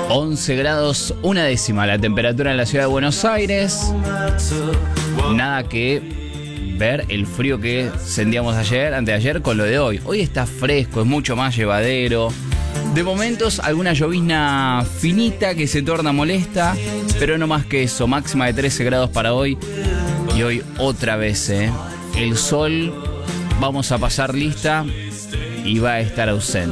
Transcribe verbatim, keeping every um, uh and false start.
once grados, una décima la temperatura en la ciudad de Buenos Aires. Nada que ver el frío que sentíamos ayer, anteayer, con lo de hoy. Hoy está fresco, es mucho más llevadero. De momentos, alguna llovizna finita que se torna molesta, pero no más que eso. Máxima de trece grados para hoy. Y hoy otra vez, ¿eh? El sol, vamos a pasar lista y va a estar ausente.